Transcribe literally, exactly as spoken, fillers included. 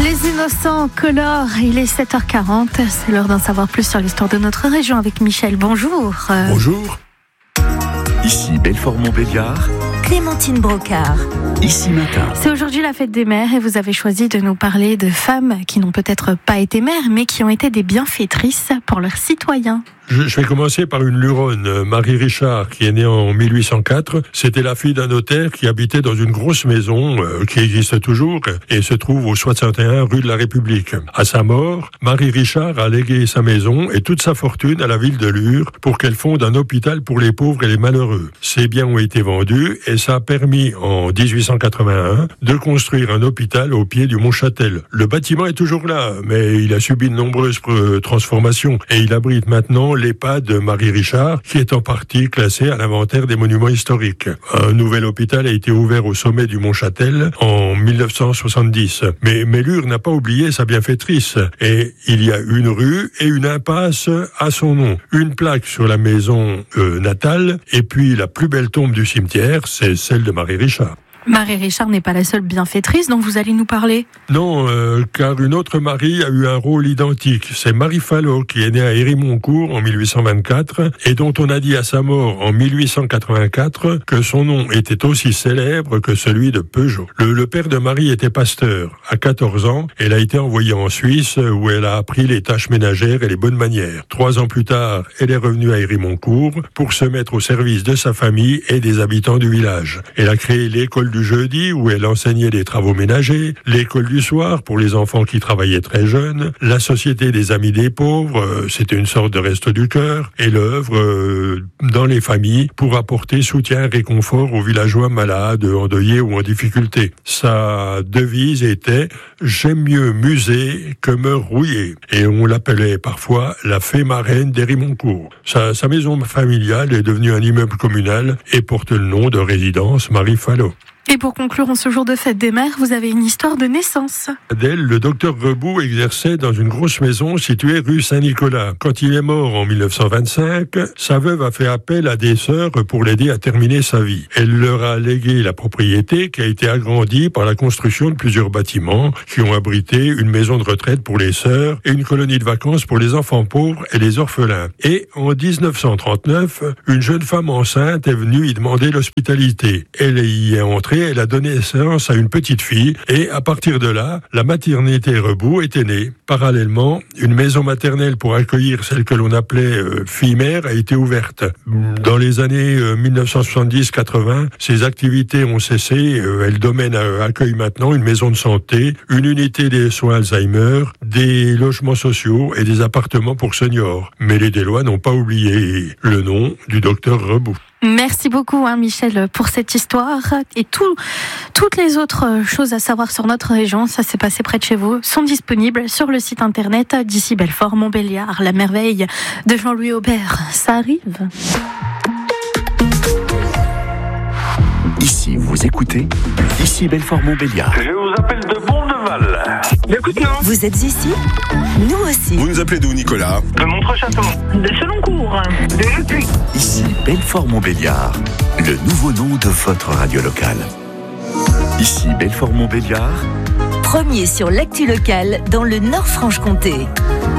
Les innocents colorent, il est sept heures quarante, c'est l'heure d'en savoir plus sur l'histoire de notre région avec Michel, bonjour. Bonjour. Ici Belfort-Montbéliard. Clémentine Brocard. Ici Matin. C'est aujourd'hui la fête des mères et vous avez choisi de nous parler de femmes qui n'ont peut-être pas été mères mais qui ont été des bienfaitrices pour leurs citoyens. Je, je vais commencer par une luronne, Marie Richard, qui est née en mille huit cent quatre. C'était la fille d'un notaire qui habitait dans une grosse maison euh, qui existe toujours et se trouve au soixante et un rue de la République. À sa mort, Marie Richard a légué sa maison et toute sa fortune à la ville de Lure pour qu'elle fonde un hôpital pour les pauvres et les malheureux. Ses biens ont été vendus et ça a permis en dix-huit cent quatre-vingt-un de construire un hôpital au pied du Mont Châtel. Le bâtiment est toujours là, mais il a subi de nombreuses transformations et il abrite maintenant l'EHPAD de Marie Richard, qui est en partie classé à l'inventaire des monuments historiques. Un nouvel hôpital a été ouvert au sommet du Mont Châtel en mille neuf cent soixante-dix. Mais, mais Lure n'a pas oublié sa bienfaitrice. Et il y a une rue et une impasse à son nom. Une plaque sur la maison euh, natale, et puis la plus belle tombe du cimetière, c'est celle de Marie Richard. Marie Richard n'est pas la seule bienfaitrice dont vous allez nous parler. Non, euh, car une autre Marie a eu un rôle identique. C'est Marie Fallot, qui est née à Hérimoncourt en mille huit cent vingt-quatre et dont on a dit à sa mort en mille huit cent quatre-vingt-quatre que son nom était aussi célèbre que celui de Peugeot. Le, le père de Marie était pasteur. À quatorze ans, elle a été envoyée en Suisse où elle a appris les tâches ménagères et les bonnes manières. Trois ans plus tard, elle est revenue à Hérimoncourt pour se mettre au service de sa famille et des habitants du village. Elle a créé l'école du jeudi où elle enseignait les travaux ménagers, l'école du soir pour les enfants qui travaillaient très jeunes, la société des amis des pauvres, euh, c'était une sorte de resto du cœur, et l'œuvre euh, dans les familles pour apporter soutien et réconfort aux villageois malades, endeuillés ou en difficulté. Sa devise était « J'aime mieux muser que me rouiller » et on l'appelait parfois la fée marraine d'Hérimoncourt. Sa, sa maison familiale est devenue un immeuble communal et porte le nom de résidence Marie Fallot. Et pour conclure en ce jour de fête des mères, vous avez une histoire de naissance. D'elle, le docteur Rebout exerçait dans une grosse maison située rue Saint-Nicolas. Quand il est mort en mille neuf cent vingt-cinq, sa veuve a fait appel à des sœurs pour l'aider à terminer sa vie. Elle leur a légué la propriété qui a été agrandie par la construction de plusieurs bâtiments qui ont abrité une maison de retraite pour les sœurs et une colonie de vacances pour les enfants pauvres et les orphelins. Et en dix-neuf cent trente-neuf, une jeune femme enceinte est venue y demander l'hospitalité. Elle y est entrée. Elle a donné naissance à une petite fille et à partir de là, la maternité Rebout était née. Parallèlement, une maison maternelle pour accueillir celle que l'on appelait euh, fille-mère a été ouverte. Dans les années euh, mille neuf cent soixante-dix quatre-vingt, ces activités ont cessé. Euh, elle domine euh, accueille maintenant une maison de santé, une unité des soins Alzheimer, des logements sociaux et des appartements pour seniors. Mais les Délois n'ont pas oublié le nom du docteur Rebout. Merci beaucoup hein, Michel pour cette histoire et tout, toutes les autres choses à savoir sur notre région, ça s'est passé près de chez vous, sont disponibles sur le site internet d'ici Belfort-Montbéliard, la merveille de Jean-Louis Aubert. Ça arrive. Ici, vous écoutez Ici Belfort-Montbéliard. Je vous appelle de Bonneval. Écoute, non. Vous êtes ici? Nous aussi. Vous nous appelez d'où, Nicolas? De Montrechâteau. De Seloncourt. De Lepuy. Ici Belfort-Montbéliard, le nouveau nom de votre radio locale. Ici Belfort-Montbéliard. Premier sur l'actu locale dans le Nord-Franche-Comté.